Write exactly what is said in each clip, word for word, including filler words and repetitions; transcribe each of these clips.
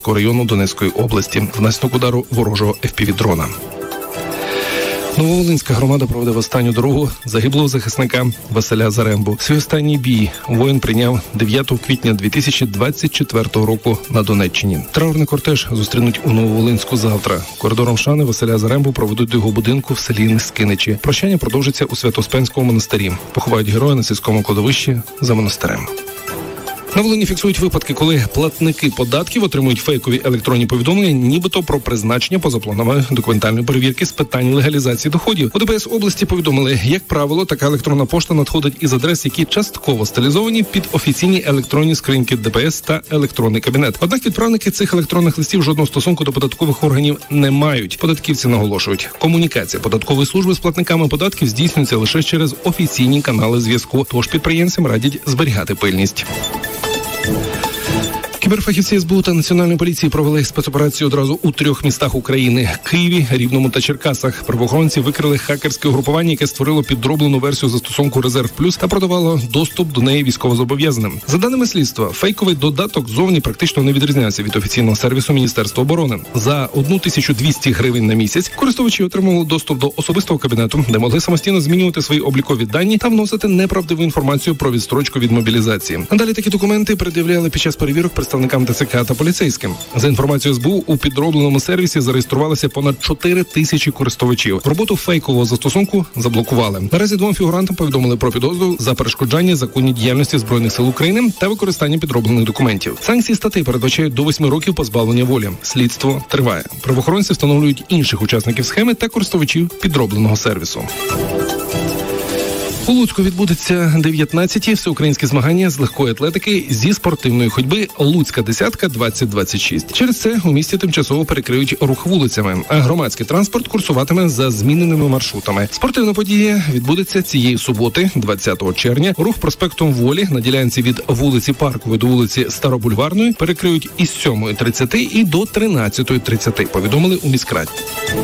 району Донецької області внаслідок удару ворожого еф пі ві-дрона. Нововолинська громада проводив останню дорогу загиблого захисника Василя Зарембу. Свій останній бій воїн прийняв дев'ятого квітня дві тисячі двадцять четвертого року на Донеччині. Траурний кортеж зустрінуть у Нововолинську завтра. Коридором шани Василя Зарембу проведуть до його будинку в селі Нескиничі. Прощання продовжиться у Свято-Успенському монастирі. Поховають героя на сільському кладовищі за монастирем. На Волині фіксують випадки, коли платники податків отримують фейкові електронні повідомлення, нібито про призначення позапланової документальної перевірки з питань легалізації доходів. У де пе ес області повідомили, як правило, така електронна пошта надходить із адрес, які частково стилізовані під офіційні електронні скриньки де пе ес та електронний кабінет. Однак відправники цих електронних листів жодного стосунку до податкових органів не мають. Податківці наголошують, комунікація податкової служби з платниками податків здійснюється лише через офіційні канали зв'язку, тож підприємцям радять зберігати пильність. Кіберфахівці ес бе у та Національної поліції провели спецоперацію одразу у трьох містах України – Києві, Рівному та Черкасах. Правоохоронці викрили хакерське угрупування, яке створило підроблену версію застосунку «Резерв Плюс» та продавало доступ до неї військовозобов'язаним. За даними слідства, фейковий додаток зовні практично не відрізнявся від офіційного сервісу Міністерства оборони. За тисячу двісті гривень на місяць користувачі отримували доступ до особистого кабінету, де могли самостійно змінювати свої облікові дані та вносити неправдиву інформацію про відстрочку від мобілізації. Надалі такі документи пред'являли під час перевірок представникам те це ка та поліцейським. За інформацією ес бе у, у підробленому сервісі зареєструвалося понад чотири тисячі користувачів. Роботу фейкового застосунку заблокували. Наразі двом фігурантам повідомили про підозру за перешкоджання законній діяльності Збройних сил України та використання підроблених документів. Санкції статей передбачають до восьми років позбавлення волі. Слідство триває. Правоохоронці встановлюють інших учасників схеми та користувачів підробленого сервісу. У Луцьку відбудеться дев'ятнадцяті всеукраїнські змагання з легкої атлетики зі спортивної ходьби «Луцька десятка двадцять двадцять шість». Через це у місті тимчасово перекриють рух вулицями, а громадський транспорт курсуватиме за зміненими маршрутами. Спортивна подія відбудеться цієї суботи, двадцятого червня. Рух проспектом Волі на ділянці від вулиці Паркової до вулиці Старобульварної перекриють із сьомої тридцяти і до тринадцятої тридцяти, повідомили у міськраді.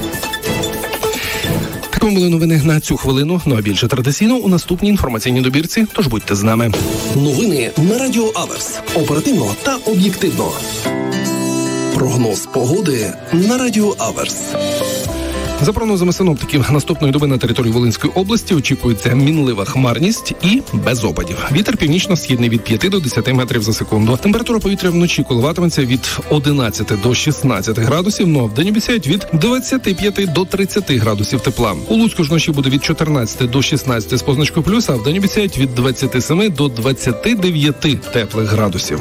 Такими були новини на цю хвилину, ну а більше традиційно у наступній інформаційній добірці, тож будьте з нами. Новини на Радіо Аверс. Оперативно та об'єктивно. Прогноз погоди на Радіо Аверс. За прогнозами синоптиків, наступної доби на території Волинської області очікується мінлива хмарність і без опадів. Вітер північно-східний від п'яти до десяти метрів за секунду. Температура повітря вночі коливатиметься від одинадцяти до шістнадцяти градусів, но вдень обіцяють від двадцяти п'яти до тридцяти градусів тепла. У Луцьку ж вночі буде від чотирнадцяти до шістнадцяти з позначкою плюс, а вдень обіцяють від двадцяти семи до двадцяти дев'яти теплих градусів.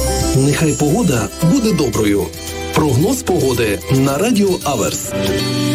Нехай погода буде доброю. Прогноз погоди на Радіо Аверс.